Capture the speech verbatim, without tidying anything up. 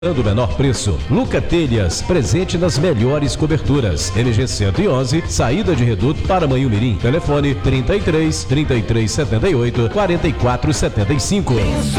do menor preço. Luca Telhas, presente nas melhores coberturas. M G cento e onze, saída de Reduto para Manhumirim. Telefone trinta e três, trinta e três setenta e oito, quarenta e quatro setenta e cinco.